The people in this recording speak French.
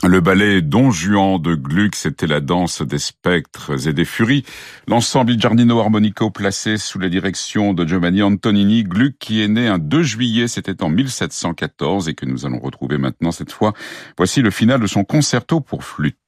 Le ballet Don Juan de Gluck, c'était la danse des spectres et des furies. L'ensemble Giardino Armonico placé sous la direction de Giovanni Antonini. Gluck qui est né un 2 juillet, c'était en 1714 et que nous allons retrouver maintenant cette fois. Voici le final de son concerto pour flûte.